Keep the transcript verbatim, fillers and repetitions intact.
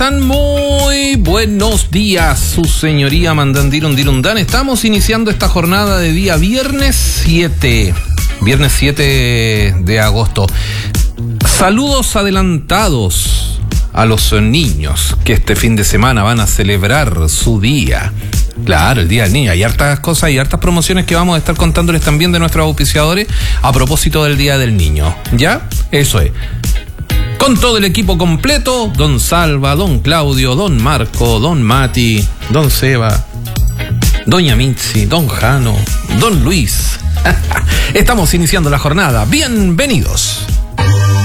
Tan muy buenos días, su señoría Mandandirundirundán. Estamos iniciando esta jornada de día viernes siete. Viernes siete de agosto. Saludos adelantados a los niños que este fin de semana van a celebrar su día. Claro, el Día del Niño. Hay hartas cosas y hartas promociones que vamos a estar contándoles también de nuestros auspiciadores a propósito del Día del Niño. ¿Ya? Eso es. Con todo el equipo completo, don Salva, don Claudio, don Marco, don Mati, don Seba, doña Mitzi, don Jano, don Luis. Estamos iniciando la jornada. Bienvenidos.